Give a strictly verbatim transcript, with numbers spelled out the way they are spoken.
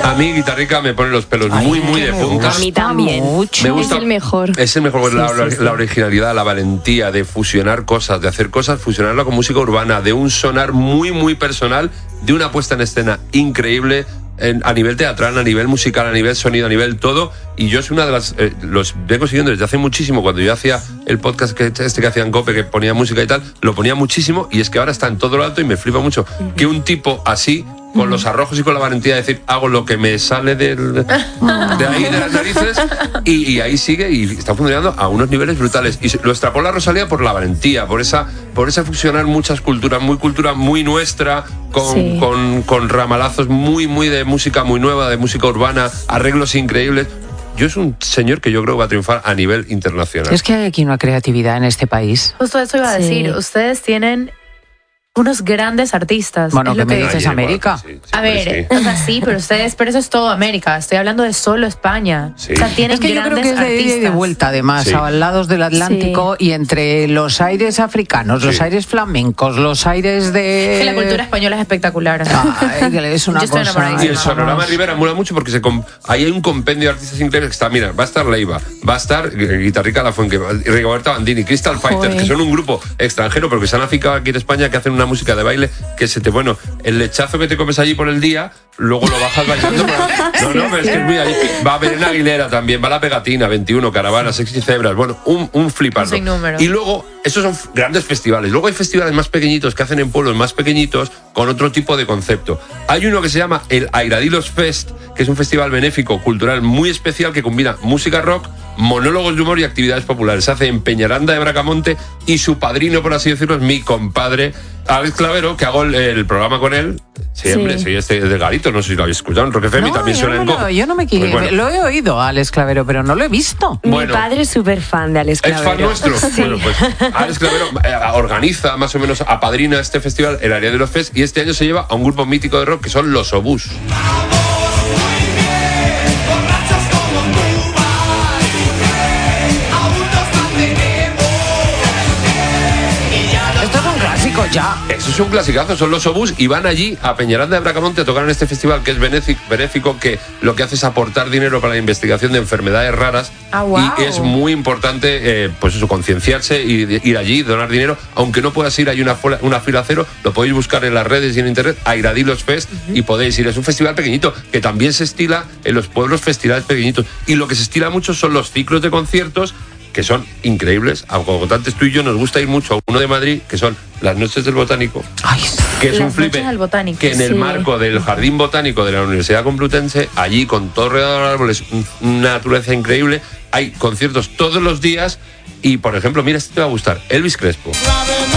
A mí Guitarrica me pone los pelos Ay, muy, muy de punta. A mí también. Me gusta, es el mejor. Es el mejor, sí, la, sí, sí. la originalidad, la valentía de fusionar cosas, de hacer cosas, fusionarla con música urbana, de un sonar muy, muy personal, de una puesta en escena increíble. En, a nivel teatral, a nivel musical, a nivel sonido, a nivel todo. Y yo soy una de las... Eh, los vengo siguiendo desde hace muchísimo. Cuando yo hacía el podcast que, este que hacía en COPE, que ponía música y tal, lo ponía muchísimo. Y es que ahora está en todo lo alto y me flipa mucho uh-huh. que un tipo así, con los arrojos y con la valentía de decir, hago lo que me sale del, de ahí, de las narices, y, y ahí sigue y está funcionando a unos niveles brutales. Y lo extrapola Rosalía por la valentía, por esa, por esa fusionar muchas culturas, muy cultura muy nuestra, con, sí. con, con ramalazos muy, muy de música muy nueva, de música urbana, arreglos increíbles. Yo es un señor que yo creo que va a triunfar a nivel internacional. Es que hay aquí una creatividad en este país. Justo eso iba a sí. decir. Ustedes tienen unos grandes artistas. Bueno, es ¿qué lo me que dices, dice América? Sí, sí, a ver, sí. o sea, sí, pero ustedes, pero eso es todo América. Estoy hablando de solo España. Sí. O sea, tienen es que yo creo que es de ida y de vuelta, además, sí. a lados del Atlántico sí. y entre los aires africanos, sí. los aires flamencos, los aires de... Que la cultura española es espectacular. Ay, que es una cosa... Y el Sonorama Rivera mola mucho porque se comp- ahí hay un compendio de artistas increíbles que está, mira, va a estar Leiva, va a estar Guitarrica La Fuente, Rigoberta Bandini, Crystal Fighters, que son un grupo extranjero porque se han aficado aquí en España, que hacen una música de baile que se te, bueno, el lechazo que te comes allí por el día, luego lo bajas bailando. No, no, pero es que es muy allí. Va a Belén Aguilera también, va La Pegatina, veintiuno, Caravana, Sexy Cebras, bueno, un, un flipando. Y luego, esos son grandes festivales. Luego hay festivales más pequeñitos que hacen en pueblos más pequeñitos con otro tipo de concepto. Hay uno que se llama el Airadilos Fest, que es un festival benéfico, cultural muy especial que combina música rock, monólogos de humor y actividades populares. Se hace en Peñaranda de Bracamonte y su padrino, por así decirlo, es mi compadre Alex Clavero, que hago el, el programa con él siempre. Sí, sí este de Garito, no sé si lo habéis escuchado, en Rock F M no, también suena no en Go. Yo no me quiero, pues bueno. Lo he oído a Alex Clavero, pero no lo he visto. Bueno, mi padre es súper fan de Alex Clavero. ¿Es fan nuestro? Sí. Bueno, pues Alex Clavero eh, organiza, más o menos, apadrina este festival, el Área de los Fest, y este año se lleva a un grupo mítico de rock que son Los Obús. Ya. Eso es un clasicazo, son Los Obús y van allí a Peñaranda de Bracamonte a tocar en este festival que es benéfico, que lo que hace es aportar dinero para la investigación de enfermedades raras. Ah, wow. Y es muy importante, eh, pues eso, concienciarse y ir allí, donar dinero, aunque no puedas ir, hay una, una fila cero, lo podéis buscar en las redes y en internet, Airadilos Fest, uh-huh. y podéis ir. Es un festival pequeñito que también se estila en los pueblos, festivales pequeñitos, y lo que se estila mucho son los ciclos de conciertos que son increíbles. A Gogotantes, tú y yo nos gusta ir mucho a uno de Madrid, que son las Noches del Botánico. Ay, que es las un flipe que en el sí. marco del Jardín Botánico de la Universidad Complutense, allí con todo rodeado de árboles, una naturaleza increíble, hay conciertos todos los días y, por ejemplo, mira, este te va a gustar, Elvis Crespo.